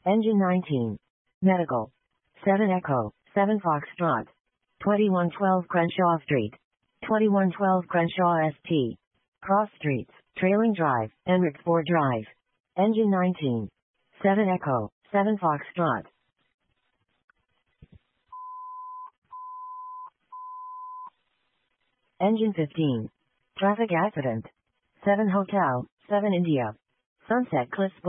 Engine 19. Medical. 7 Echo, 7 Foxtrot. 2112 Crenshaw Street. 2112 Crenshaw St. Cross Streets, Trailing Drive, Enric Ford Drive. Engine 19. 7 Echo, 7 Foxtrot. Engine 15. Traffic accident. 7 Hotel, 7 India. Sunset Cliffs